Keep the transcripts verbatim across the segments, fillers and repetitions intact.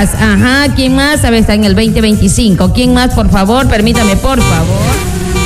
Paz. Ajá, ¿quién más? A ver, está en el veinte veinticinco. ¿Quién más, por favor? Permítame, por favor.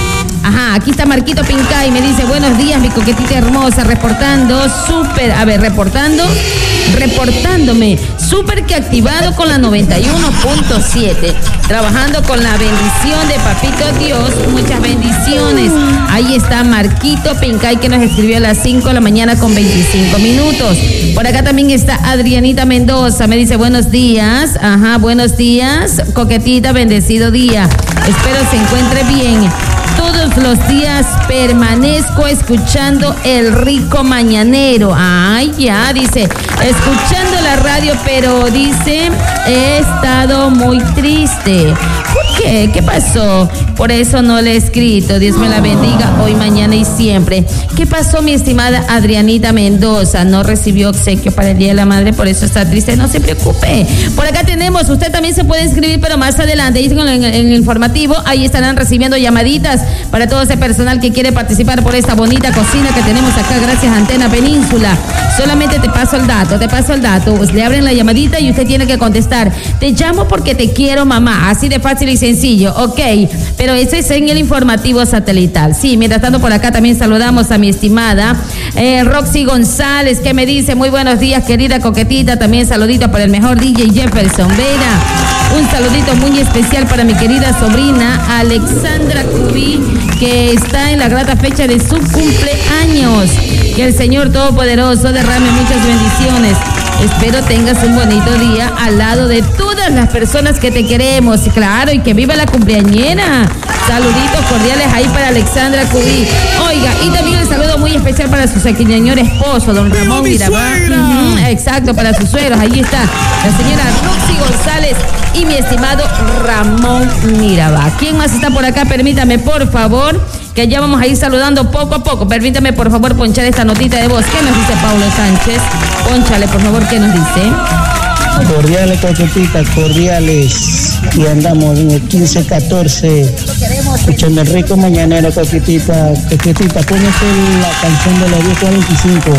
Ajá, aquí está Marquito Pincay, me dice, buenos días, mi coquetita hermosa, reportando, súper, a ver, reportando, reportándome, súper que activado con la noventa y uno punto siete, trabajando con la bendición de Papito Dios, muchas bendiciones. Ahí está Marquito Pincay, que nos escribió a las cinco de la mañana con veinticinco minutos. Por acá también está Adrianita Mendoza, me dice, buenos días, ajá, buenos días, coquetita, bendecido día, espero se encuentre bien. Todos los días permanezco escuchando el rico mañanero. Ay, ya, dice, escuchando la radio, pero dice, he estado muy triste. ¿Por qué? ¿Qué pasó? Por eso no le he escrito. Dios me la bendiga hoy, mañana y siempre. ¿Qué pasó, mi estimada Adrianita Mendoza? No recibió obsequio para el Día de la Madre, por eso está triste. No se preocupe. Por acá tenemos, usted también se puede inscribir, pero más adelante, en el, en el informativo, ahí estarán recibiendo llamaditas para todo ese personal que quiere participar por esta bonita cocina que tenemos acá, gracias a Antena Península. Solamente te paso el dato, te paso el dato. Pues le abren la llamadita y usted tiene que contestar. Te llamo porque te quiero, mamá. Así de fácil y sencillo, ok. Pero eso es en el informativo satelital. Sí, mientras tanto por acá también saludamos a mi estimada eh, Roxy González, que me dice, muy buenos días, querida coquetita. También saludito para el mejor D J Jefferson Vera. Un saludito muy especial para mi querida sobrina Alexandra Cubí, que está en la grata fecha de su cumpleaños. Que el Señor Todopoderoso derrame muchas bendiciones. Espero tengas un bonito día al lado de todas las personas que te queremos. Claro, y que viva la cumpleañera. Saluditos cordiales ahí para Alexandra Cubí. Oiga, y también el saludo muy especial para su señor esposo, don Ramón Mirabá. Uh-huh, exacto, para sus suegros. Ahí está la señora Roxy González y mi estimado Ramón Mirabá. ¿Quién más está por acá? Permítame, por favor, que ya vamos a ir saludando poco a poco. Permítame, por favor, ponchar esta notita de voz. ¿Qué nos dice Paulo Sánchez? Pónchale, por favor, ¿qué nos dice? Cordiales, coquetita, cordiales. Y andamos en el quince catorce. Escúchame el rico mañanero, coquetita. Coquetita, póngase la canción de la diez cuarenta y cinco.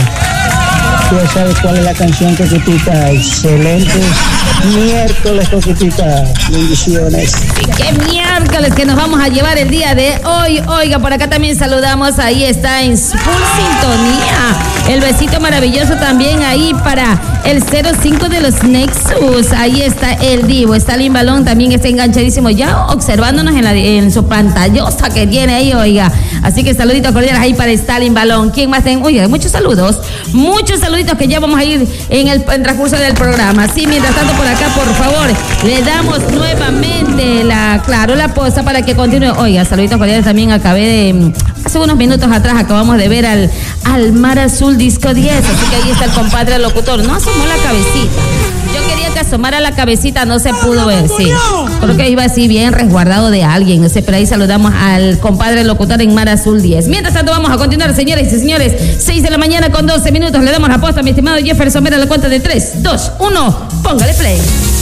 Tú ya sabes cuál es la canción, coquetita. Excelente. Miércoles, coquetita. Bendiciones. ¡Qué miércoles que nos vamos a llevar el día de hoy! Oiga, por acá también saludamos. Ahí está en full sintonía. El besito maravilloso también ahí para el cero cinco de los Nexus. Ahí está el Divo. Stalin Balón también está enganchadísimo ya observándonos en, la, en su pantallosa que tiene ahí, oiga. Así que saluditos cordiales ahí para Stalin Balón. ¿Quién más tiene? Oiga, muchos saludos. Muchos saluditos que ya vamos a ir en el en transcurso del programa. Sí, mientras tanto por acá, por favor, le damos nuevamente la, claro, la posa para que continúe. Oiga, saluditos cordiales también. Acabé de, hace unos minutos atrás, acabamos de ver al, al Mar Azul Disco diez. Así que ahí está el compadre el locutor. No asomó la cabecita. Yo quería que asomara la cabecita, no se pudo ver, sí. Creo que iba así bien resguardado de alguien, no sé, pero ahí saludamos al compadre locutor en Mar Azul diez. Mientras tanto vamos a continuar, señores y señores, seis de la mañana con doce minutos, le damos la posta a mi estimado Jefferson Vera, la cuenta de tres, dos, uno, póngale play.